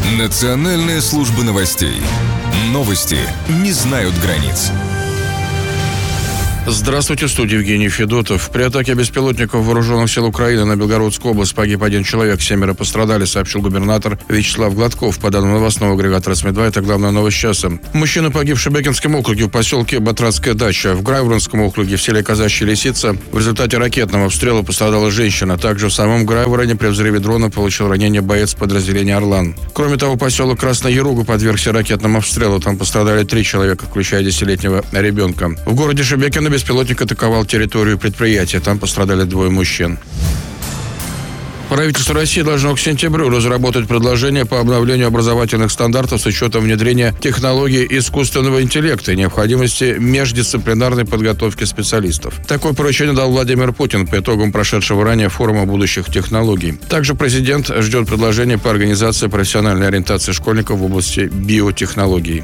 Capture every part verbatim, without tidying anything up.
Национальная служба новостей. Новости не знают границ. Здравствуйте, в студии Евгений Федотов. При атаке беспилотников вооруженных сил Украины на Белгородскую область погиб один человек, семеро пострадали, сообщил губернатор Вячеслав Гладков. По данным новостного агрегатора СМИ-два, это главная новость часа. Мужчина погиб в Шебекинском округе в поселке Батратская дача. В Грайворонском округе в селе Казачья Лисица в результате ракетного обстрела пострадала женщина. Также в самом Грайвороне при взрыве дрона получил ранение боец подразделения «Орлан». Кроме того, поселок Красная Яруга подвергся ракетному обстрелу. Там пострадали три человека, включая десятилетнего ребенка. В городе Шебекино беспилотник атаковал территорию предприятия. Там пострадали двое мужчин. Правительство России должно к сентябрю разработать предложение по обновлению образовательных стандартов с учетом внедрения технологий искусственного интеллекта и необходимости междисциплинарной подготовки специалистов. Такое поручение дал Владимир Путин по итогам прошедшего ранее форума будущих технологий. Также президент ждет предложения по организации профессиональной ориентации школьников в области биотехнологий.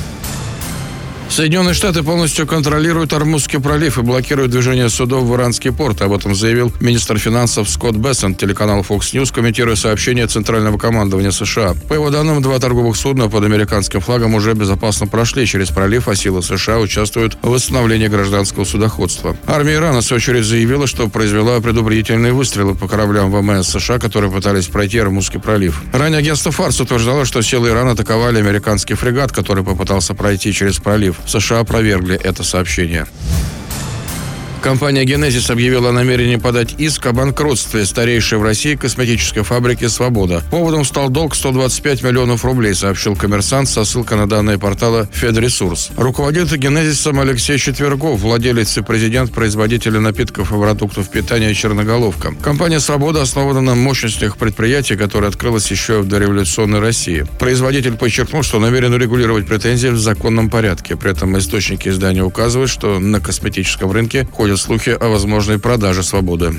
Соединенные Штаты полностью контролируют Ормузский пролив и блокируют движение судов в Иранский порт. Об этом заявил министр финансов Скотт Бессент телеканалу Fox News, комментируя сообщение Центрального командования США. По его данным, два торговых судна под американским флагом уже безопасно прошли через пролив, а силы США участвуют в восстановлении гражданского судоходства. Армия Ирана, в свою очередь, заявила, что произвела предупредительные выстрелы по кораблям ВМС США, которые пытались пройти Ормузский пролив. Ранее агентство Фарс утверждало, что силы Ирана атаковали американский фрегат, который попытался пройти через пролив. США опровергли это сообщение. Компания «Генезис» объявила о намерении подать иск о банкротстве старейшей в России косметической фабрики «Свобода». Поводом стал долг сто двадцать пять миллионов рублей, сообщил «Коммерсант» со ссылкой на данные портала «Федресурс». Руководитель «Генезисом» Алексей Четвергов, владелец и президент производителя напитков и продуктов питания «Черноголовка». Компания «Свобода» основана на мощностях предприятия, которое открылось еще в дореволюционной России. Производитель подчеркнул, что намерен урегулировать претензии в законном порядке. При этом источники издания указывают, что на косметическом рынке ходят слухи о возможной продаже «Свободы».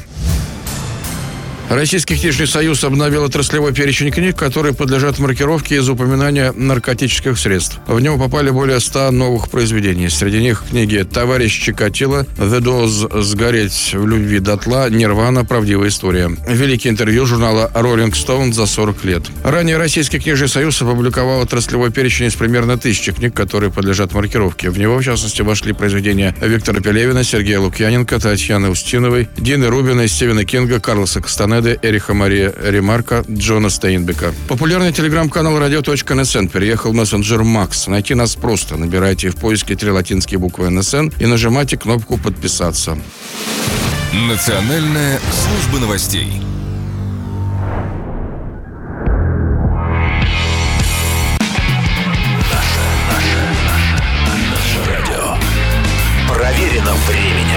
Российский книжный союз обновил отраслевой перечень книг, которые подлежат маркировке из упоминания наркотических средств. В него попали более ста новых произведений. Среди них книги «Товарищ Чикатило», «The Doors», «Сгореть в любви дотла», «Нирвана. Правдивая история». Великие интервью журнала Rolling Stone за сорок лет. Ранее Российский книжный союз опубликовал отраслевой перечень из примерно тысячи книг, которые подлежат маркировке. В него, в частности, вошли произведения Виктора Пелевина, Сергея Лукьяненко, Татьяны Устиновой, Дины Рубиной, Стивена Кинга, Карлоса Кастанеды, Эриха Мария Ремарка, Джона Стейнбека. Популярный телеграм-канал радио точка эн эс эн переехал в мессенджер Макс. Найти нас просто. Набирайте в поиске три латинские буквы эн эс эн и нажимайте кнопку «Подписаться». Национальная служба новостей. Наше радио. Проверено временем.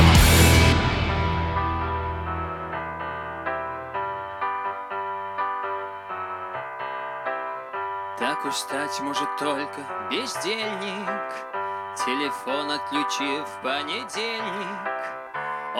Так уж стать может только бездельник, телефон отключив в понедельник.